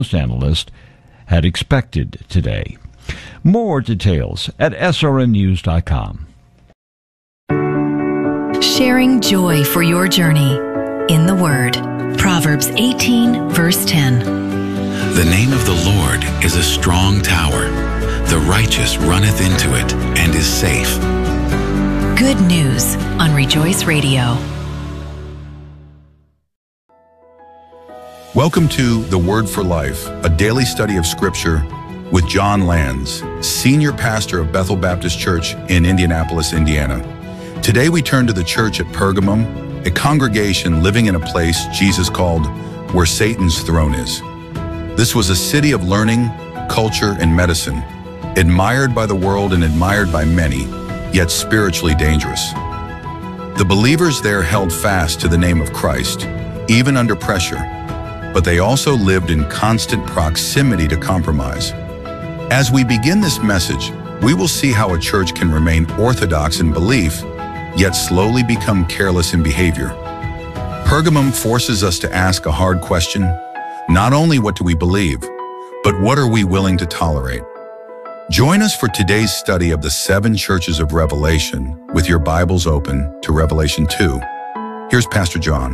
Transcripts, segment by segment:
analysts had expected today. More details at srnnews.com. Sharing joy for your journey in the Word. Proverbs 18, verse 10. The name of the Lord is a strong tower. The righteous runneth into it and is safe. Good news on Rejoice Radio. Welcome to The Word for Life, a daily study of Scripture with John Lands, Senior Pastor of Bethel Baptist Church in Indianapolis, Indiana. Today we turn to the church at Pergamum, a congregation living in a place Jesus called where Satan's throne is. This was a city of learning, culture, and medicine, admired by the world and admired by many, yet spiritually dangerous. The believers there held fast to the name of Christ, even under pressure, but they also lived in constant proximity to compromise. As we begin this message, we will see how a church can remain orthodox in belief, yet slowly become careless in behavior. Pergamum forces us to ask a hard question. Not only what do we believe, but what are we willing to tolerate? Join us for today's study of the 7 churches of Revelation with your Bibles open to Revelation 2. Here's Pastor John.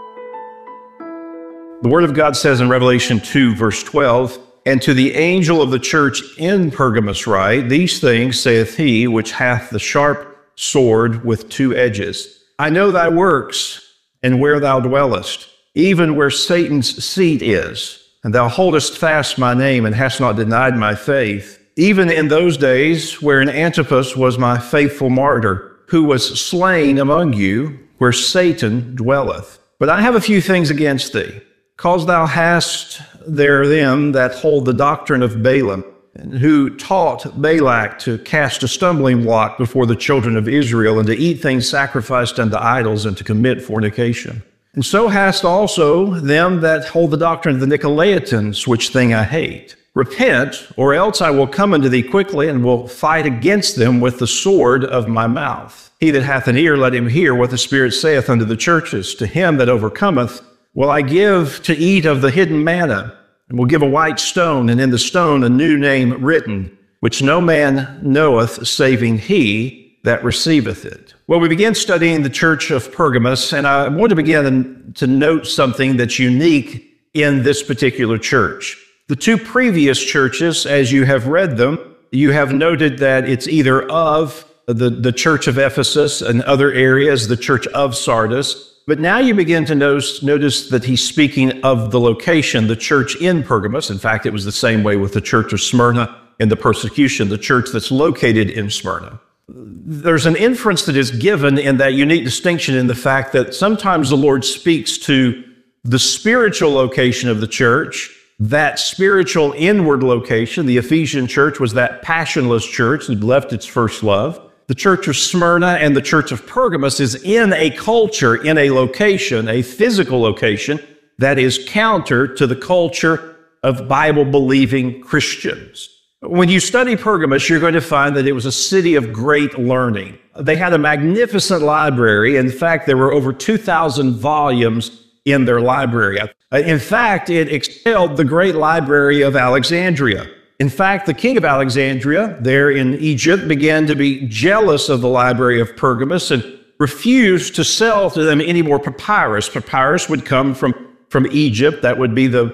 The Word of God says in Revelation 2, verse 12, "And to the angel of the church in Pergamos write, These things saith he which hath the sharp sword with 2 edges. I know thy works, and where thou dwellest, even where Satan's seat is. And thou holdest fast my name, and hast not denied my faith, even in those days wherein Antipas was my faithful martyr, who was slain among you, where Satan dwelleth. But I have a few things against thee, because thou hast there them that hold the doctrine of Balaam, and who taught Balak to cast a stumbling block before the children of Israel, and to eat things sacrificed unto idols, and to commit fornication. And so hast also them that hold the doctrine of the Nicolaitans, which thing I hate. Repent, or else I will come unto thee quickly, and will fight against them with the sword of my mouth. He that hath an ear, let him hear what the Spirit saith unto the churches. To him that overcometh will I give to eat of the hidden manna, and will give a white stone, and in the stone a new name written, which no man knoweth, saving he that receiveth it." Well, we began studying the church of Pergamos, and I want to begin to note something that's unique in this particular church. The 2 previous churches, as you have read them, you have noted that it's either of the church of Ephesus and other areas, the church of Sardis. But now you begin to notice that he's speaking of the location, the church in Pergamos. In fact, it was the same way with the church of Smyrna in the persecution, the church that's located in Smyrna. There's an inference that is given in that unique distinction in the fact that sometimes the Lord speaks to the spiritual location of the church, that spiritual inward location. The Ephesian church was that passionless church that left its first love. The church of Smyrna and the church of Pergamos is in a culture, in a location, a physical location that is counter to the culture of Bible-believing Christians. When you study Pergamos, you're going to find that it was a city of great learning. They had a magnificent library. In fact, there were over 2,000 volumes in their library. In fact, it excelled the great library of Alexandria. In fact, the king of Alexandria, there in Egypt, began to be jealous of the library of Pergamos and refused to sell to them any more papyrus. Papyrus would come from Egypt. That would be the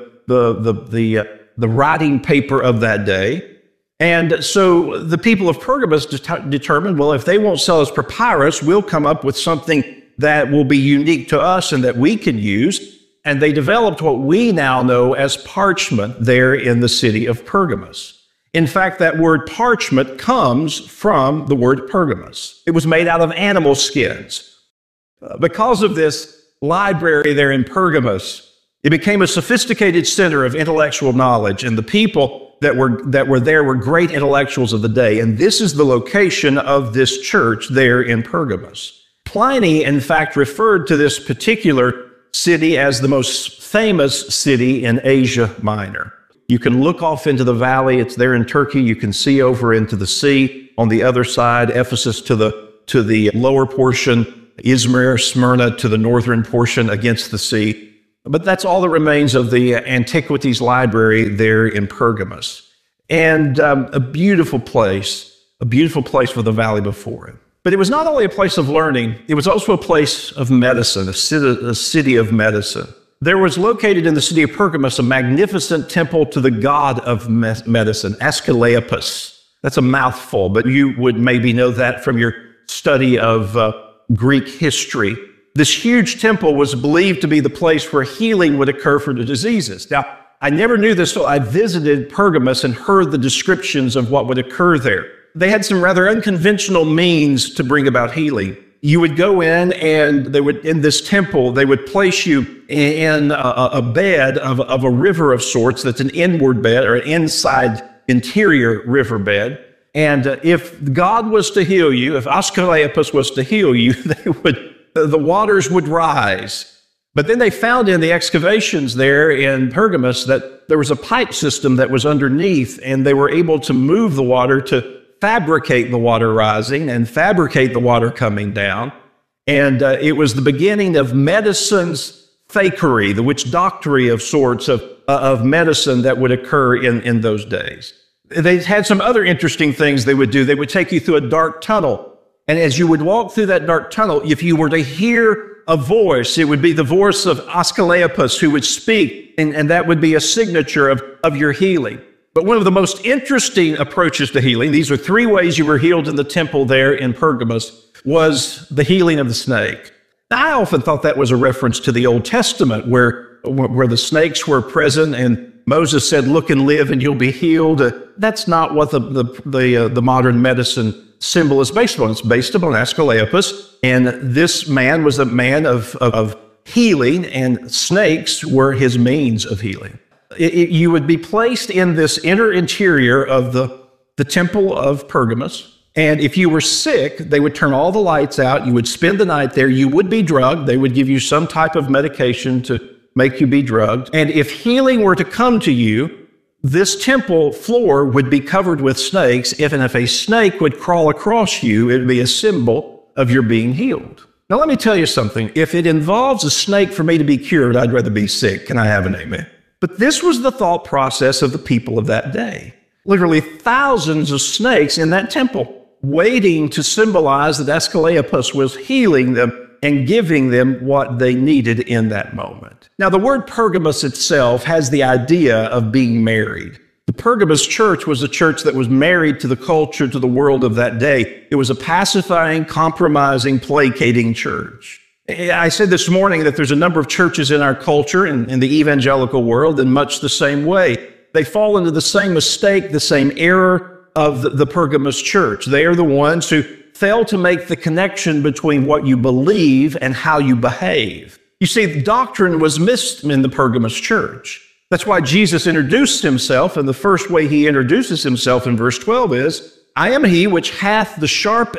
writing paper of that day. And so the people of Pergamos determined, well, if they won't sell us papyrus, we'll come up with something that will be unique to us and that we can use. And they developed what we now know as parchment there in the city of Pergamos. In fact, that word parchment comes from the word Pergamos. It was made out of animal skins. Because of this library there in Pergamos, it became a sophisticated center of intellectual knowledge, and the people that were there were great intellectuals of the day. And this is the location of this church there in Pergamos. Pliny, in fact, referred to this particular city as the most famous city in Asia Minor. You can look off into the valley. It's there in Turkey. You can see over into the sea on the other side, Ephesus to the lower portion, Izmir, Smyrna to the northern portion against the sea. But that's all that remains of the Antiquities Library there in Pergamos. And a beautiful place with the valley before it. But it was not only a place of learning, it was also a place of medicine, a city of medicine. There was located in the city of Pergamos a magnificent temple to the god of medicine, Asclepius. That's a mouthful, but you would maybe know that from your study of Greek history. This huge temple was believed to be the place where healing would occur for the diseases. Now, I never knew this until I visited Pergamos and heard the descriptions of what would occur there. They had some rather unconventional means to bring about healing. You would go in and in this temple, they would place you in a bed of a river of sorts that's an inward bed or an interior riverbed. And if God was to heal you, if Asclepius was to heal you, the waters would rise. But then they found in the excavations there in Pergamos that there was a pipe system that was underneath, and they were able to move the water to fabricate the water rising and fabricate the water coming down. And it was the beginning of medicine's fakery, the witch doctory of sorts of medicine that would occur in those days. They had some other interesting things they would do. They would take you through a dark tunnel. And as you would walk through that dark tunnel, if you were to hear a voice, it would be the voice of Asclepius who would speak, and that would be a signature of your healing. But one of the most interesting approaches to healing, these are 3 ways you were healed in the temple there in Pergamos, was the healing of the snake. Now, I often thought that was a reference to the Old Testament where the snakes were present and Moses said, "Look and live and you'll be healed." That's not what the modern medicine symbol is based upon. It's based upon Asclepius, and this man was a man of healing, and snakes were his means of healing. You would be placed in this interior of the temple of Pergamos, and if you were sick, they would turn all the lights out. You would spend the night there. You would be drugged. They would give you some type of medication to make you be drugged. And if healing were to come to you, this temple floor would be covered with snakes. If a snake would crawl across you, it would be a symbol of your being healed. Now, let me tell you something. If it involves a snake for me to be cured, I'd rather be sick. Can I have an amen? But this was the thought process of the people of that day. Literally thousands of snakes in that temple, waiting to symbolize that Asclepius was healing them and giving them what they needed in that moment. Now, the word Pergamos itself has the idea of being married. The Pergamos church was a church that was married to the culture, to the world of that day. It was a pacifying, compromising, placating church. I said this morning that there's a number of churches in our culture, in the evangelical world, in much the same way. They fall into the same mistake, the same error of the Pergamos church. They are the ones who fail to make the connection between what you believe and how you behave. You see, the doctrine was missed in the Pergamos church. That's why Jesus introduced himself, and the first way he introduces himself in verse 12 is, "I am he which hath the sharp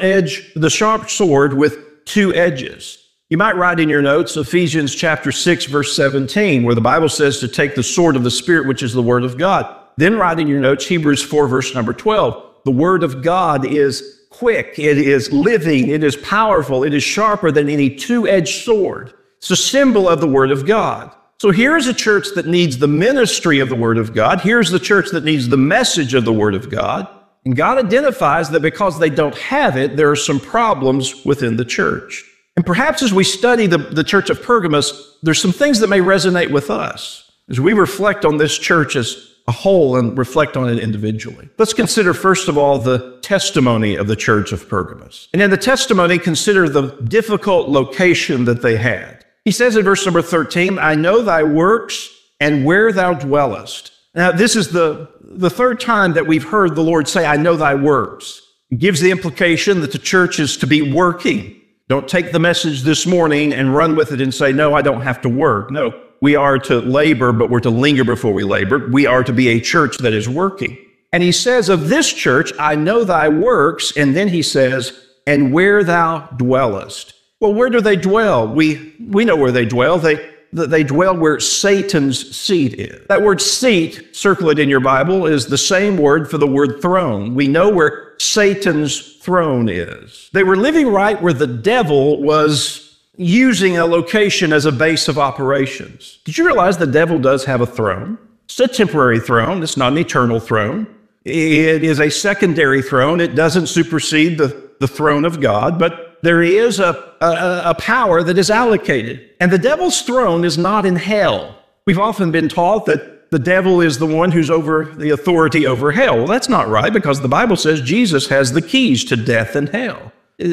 sword with 2 edges." You might write in your notes Ephesians chapter 6, verse 17, where the Bible says to take the sword of the Spirit, which is the word of God. Then write in your notes Hebrews 4, verse number 12. The word of God is quick, it is living, it is powerful, it is sharper than any 2-edged sword. It's a symbol of the word of God. So here's a church that needs the ministry of the word of God. Here's the church that needs the message of the word of God. And God identifies that because they don't have it, there are some problems within the church. And perhaps as we study the church of Pergamos, there's some things that may resonate with us as we reflect on this church as a whole and reflect on it individually. Let's consider, first of all, the testimony of the church of Pergamos. And in the testimony, consider the difficult location that they had. He says in verse number 13, "I know thy works and where thou dwellest." Now, this is the third time that we've heard the Lord say, "I know thy works." It gives the implication that the church is to be working. Don't take the message this morning and run with it and say, "No, I don't have to work." No, we are to labor, but we're to linger before we labor. We are to be a church that is working. And he says of this church, "I know thy works." And then he says, "and where thou dwellest." Well, where do they dwell? We know where they dwell. They dwell where Satan's seat is. That word seat, circle it in your Bible, is the same word for the word throne. We know where Satan's throne is. They were living right where the devil was using a location as a base of operations. Did you realize the devil does have a throne? It's a temporary throne. It's not an eternal throne. It is a secondary throne. It doesn't supersede the throne of God, but there is a power that is allocated. And the devil's throne is not in hell. We've often been taught that the devil is the one who's over the authority over hell. Well, that's not right, because the Bible says Jesus has the keys to death and hell.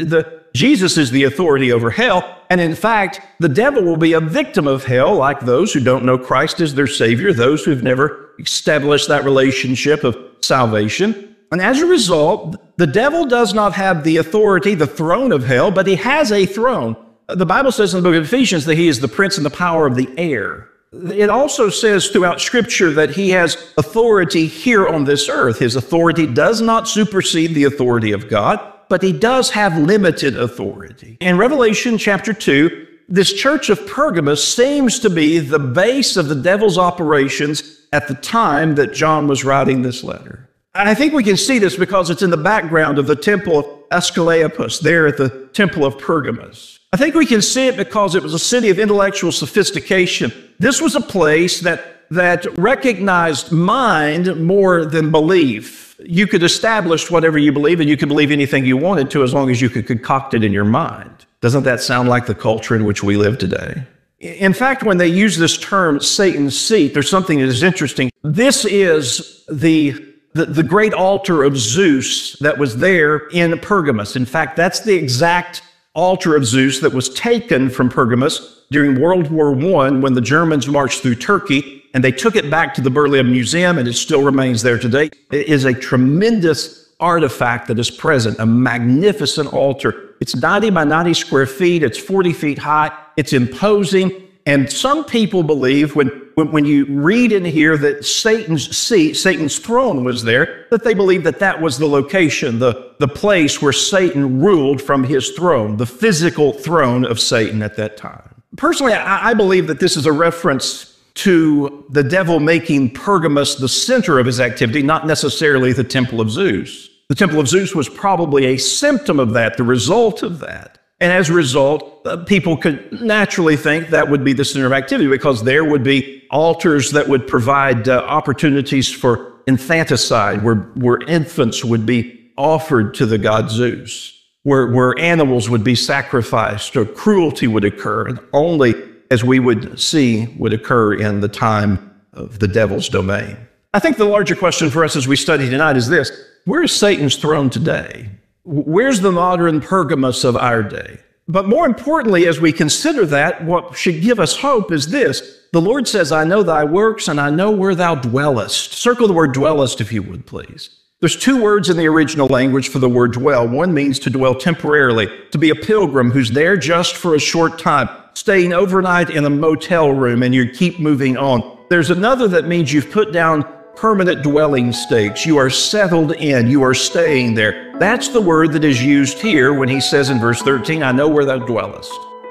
Jesus is the authority over hell, and in fact, the devil will be a victim of hell, like those who don't know Christ as their Savior, those who've never established that relationship of salvation. And as a result, the devil does not have the authority, the throne of hell, but he has a throne. The Bible says in the book of Ephesians that he is the prince and the power of the air. It also says throughout Scripture that he has authority here on this earth. His authority does not supersede the authority of God, but he does have limited authority. In Revelation chapter 2, this church of Pergamos seems to be the base of the devil's operations at the time that John was writing this letter. I think we can see this because it's in the background of the temple of Asclepius, there at the temple of Pergamos. I think we can see it because it was a city of intellectual sophistication. This was a place that recognized mind more than belief. You could establish whatever you believe, and you could believe anything you wanted to as long as you could concoct it in your mind. Doesn't that sound like the culture in which we live today? In fact, when they use this term, Satan's seat, there's something that is interesting. This is the great altar of Zeus that was there in Pergamos. In fact, that's the exact altar of Zeus that was taken from Pergamos during World War I when the Germans marched through Turkey, and they took it back to the Berlin Museum, and it still remains there today. It is a tremendous artifact that is present, a magnificent altar. It's 90 by 90 square feet. It's 40 feet high. It's imposing. And some people believe when you read in here that Satan's seat, Satan's throne was there, that they believe that that was the location, the place where Satan ruled from his throne, the physical throne of Satan at that time. Personally, I believe that this is a reference to the devil making Pergamos the center of his activity, not necessarily the temple of Zeus. The temple of Zeus was probably a symptom of that, the result of that. And as a result, people could naturally think that would be the center of activity because there would be altars that would provide opportunities for infanticide, where infants would be offered to the god Zeus, where animals would be sacrificed or cruelty would occur, and only, as we would see, would occur in the time of the devil's domain. I think the larger question for us as we study tonight is this: where is Satan's throne today? Where's the modern Pergamos of our day? But more importantly, as we consider that, what should give us hope is this. The Lord says, I know thy works, and I know where thou dwellest. Circle the word dwellest, if you would, please. There's two words in the original language for the word dwell. One means to dwell temporarily, to be a pilgrim who's there just for a short time, staying overnight in a motel room, and you keep moving on. There's another that means you've put down permanent dwelling stakes. You are settled in. You are staying there. That's the word that is used here when he says in verse 13, I know where thou dwellest.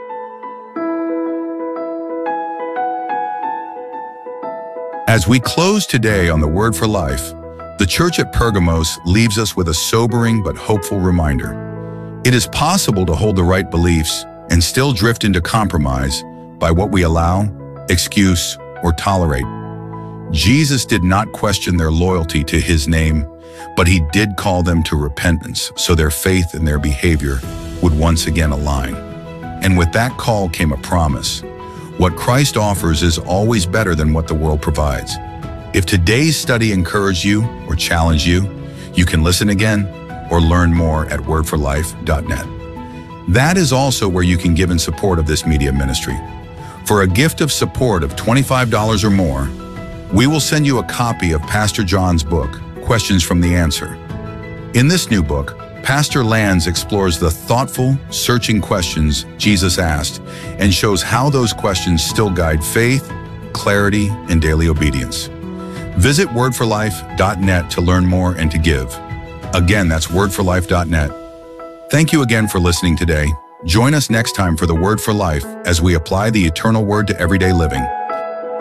As we close today on the Word for Life, the church at Pergamos leaves us with a sobering but hopeful reminder. It is possible to hold the right beliefs and still drift into compromise by what we allow, excuse, or tolerate. Jesus did not question their loyalty to his name, but he did call them to repentance so their faith and their behavior would once again align. And with that call came a promise. What Christ offers is always better than what the world provides. If today's study encouraged you or challenged you, you can listen again or learn more at wordforlife.net. That is also where you can give in support of this media ministry. For a gift of support of $25 or more, we will send you a copy of Pastor John's book, Questions from the Answer. In this new book, Pastor Lands explores the thoughtful, searching questions Jesus asked and shows how those questions still guide faith, clarity, and daily obedience. Visit wordforlife.net to learn more and to give. Again, that's wordforlife.net. Thank you again for listening today. Join us next time for the Word for Life as we apply the eternal word to everyday living.